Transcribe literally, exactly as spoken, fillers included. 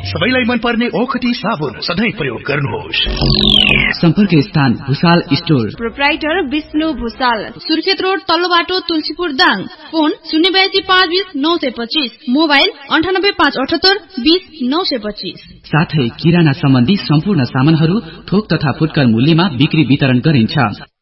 सबैलाई मन पर्ने ओखटी साबुन सधैँ प्रयोग गर्नुहोस्। सम्पर्क स्थान Bhusal store, proprietor Vishnu Bhusal, Surkhet road तल्लो बाटो तुलसीपुर दाङ। फोन शून्य बयासी पाँच बीस नौ सय पच्चीस, मोबाइल अन्ठानब्बे पाँच अठहत्तर बीस नौ सय पच्चीस। साथै किराना सम्बन्धी सम्पूर्ण सामानहरू थोक तथा फुटकर मूल्यमा बिक्री वितरण गरिन्छ।